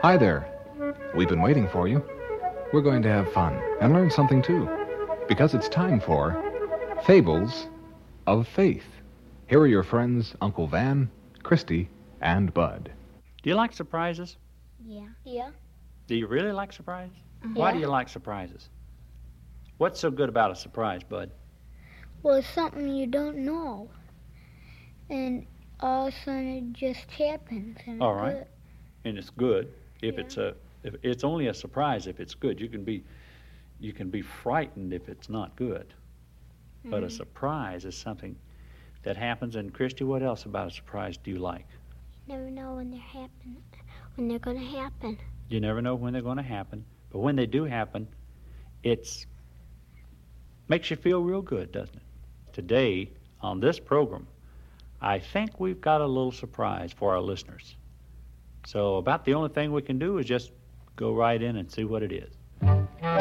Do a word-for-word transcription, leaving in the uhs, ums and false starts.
Hi there. We've been waiting for you. We're going to have fun and learn something, too, because it's time for Fables of Faith. Here are your friends, Uncle Van, Christy, and Bud. Do you like surprises? Yeah. Yeah. Do you really like surprises? Mm-hmm. Why Yeah. do you like surprises? What's so good about a surprise, Bud? Well, it's something you don't know. And all of a sudden it just happens. And All it's right. good. And it's good if Yeah. it's a if it's only a surprise if it's good. You can be you can be frightened if it's not good. Mm-hmm. But a surprise is something that happens. And Christy, what else about a surprise do you like? You never know when they're happen, when they're going to happen. You never know when they're going to happen, but when they do happen, it's makes you feel real good, doesn't it? Today on this program, I think we've got a little surprise for our listeners. So about the only thing we can do is just go right in and see what it is.